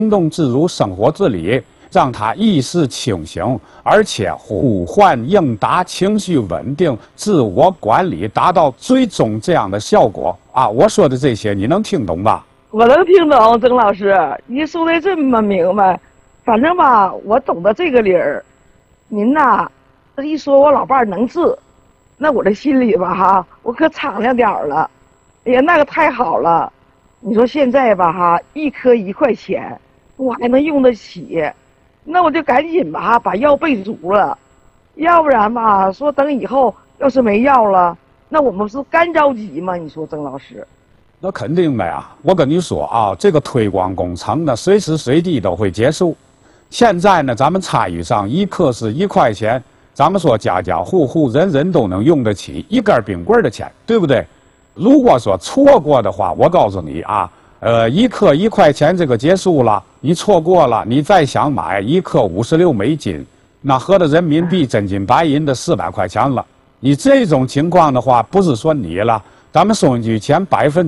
行动自如，生活自理，让他意识清醒，而且呼唤应答，情绪稳定，自我管理，达到最终这样的效果啊！我说的这些你能听懂吧？ 我能听懂，曾老师，你说的这么明白。反正吧，我懂得这个理儿。您呐，这一说我老伴儿能治，那我这心里吧哈，我可敞亮点儿了。哎呀，那个太好了！你说现在吧哈，一颗1块钱，我还能用得起，那我就赶紧吧把药备足了，要不然吧，说等以后要是没药了，那我们是干着急吗？你说曾老师？ 那肯定的呀！我跟你说啊，这个推广工程呢，随时随地都会结束。现在呢，咱们参与上一克是1块钱，咱们说家家户户人人都能用得起一根冰棍的钱，对不对？如果说错过的话，我告诉你啊，一克1块钱这个结束了，你错过了，你再想买一克56美金，那合着人民币真金白银的400块钱了。你这种情况的话，不是说你了，咱们收音机前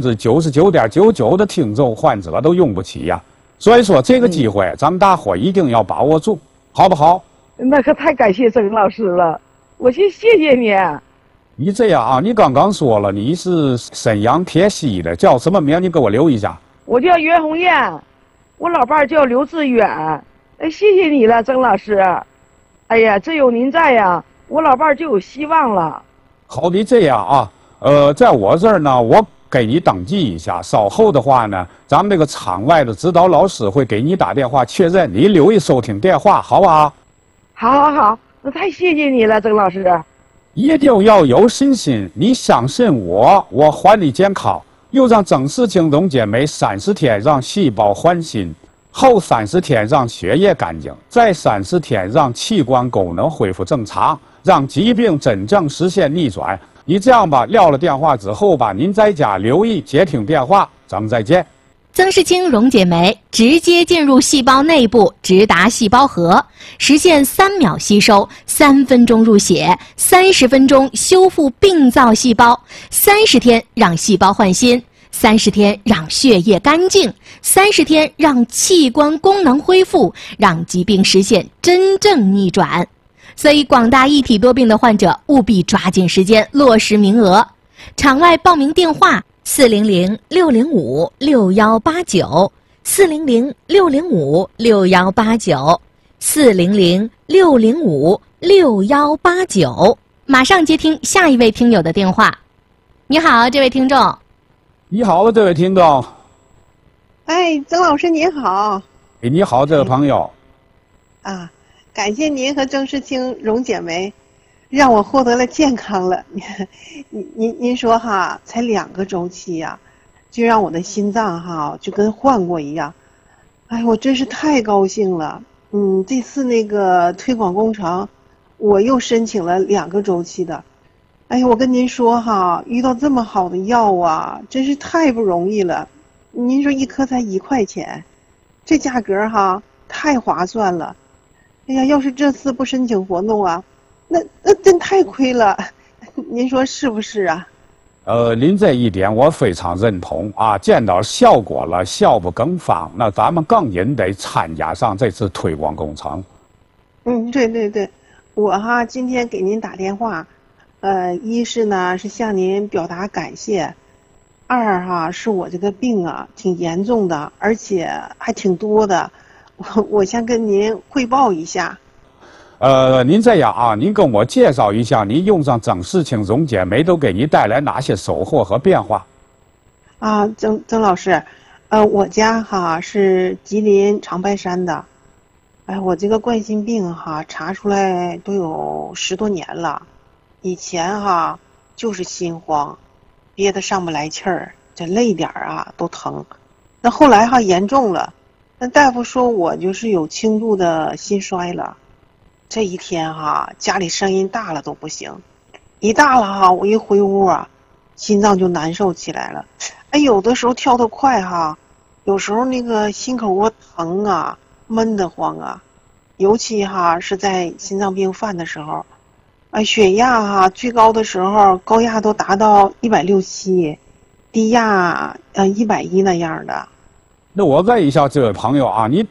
99.99%的听众患者都用不起呀。所以说这个机会，咱们大伙一定要把握住，好不好？ 那可太感谢曾老师了，我先谢谢你。 你这样啊，你刚刚说了你是沈阳铁西的，叫什么名？你给我留一下。 我叫袁红艳，我老伴儿叫刘志远。哎，谢谢你了，曾老师。哎呀，这有您在呀，我老伴儿就有希望了。 好的，这样啊，在我这儿呢，我给你登记一下，稍后的话呢，咱们这个场外的指导老师会给你打电话确认，你留一收听电话，好吧？ 好，那太谢谢你了，曾老师。 一定要有信心，你相信我，我还你健康。又让曾氏青龙姐妹30天让细胞换新，后30天让血液干净，再30天让器官功能恢复正常，让疾病真正实现逆转。你这样吧，撂了电话之后吧，您在家留意接听电话，咱们再见。 曾氏青溶解酶直接进入细胞内部，直达细胞核，实现3秒吸收、3分钟入血、30分钟修复病灶细胞、30天让细胞换新、30天让血液干净、30天让器官功能恢复，让疾病实现真正逆转。所以广大一体多病的患者务必抓紧时间落实名额。场外报名电话400-605-6189，400-605-6189，马上接听下一位听友的电话。你好，这位听众。 你好，这位听众。 哎，曾老师您好。 哎，你好，这位朋友。 啊，感谢您和郑世清溶解酶，让我获得了健康了。您说哈，才2个周期呀，就让我的心脏哈就跟换过一样。哎，我真是太高兴了。这次那个推广工程，我又申请了2个周期的。哎呀，我跟您说哈，遇到这么好的药啊，真是太不容易了。您说一颗才1块钱，这价格哈太划算了。哎呀，要是这次不申请活动啊，那真太亏了。您说是不是啊？ 您这一点我非常认同啊！见到效果了，效不更方，那咱们更应得参加上这次推广工程。 对，我哈今天给您打电话，一是呢是向您表达感谢，二哈是我这个病啊挺严重的，而且还挺多的，我先跟您汇报一下。 您这样啊，您跟我介绍一下，您用上曾氏青溶解酶都给你带来哪些收获和变化？ 啊，曾老师，我家哈是吉林长白山的，哎，我这个冠心病哈查出来都有10多年了，以前哈就是心慌，憋得上不来气儿，这泪点啊都疼，那后来哈严重了，那大夫说我就是有轻度的心衰了。这一天哈，家里声音大了都不行，一大了哈，我一回屋啊，心脏就难受起来了。哎，有的时候跳得快哈，有时候那个心口窝疼啊，闷得慌啊，尤其哈是在心脏病犯的时候，血压哈最高的时候，高压都达到167，低压110那样的。 那我问一下这位朋友啊，你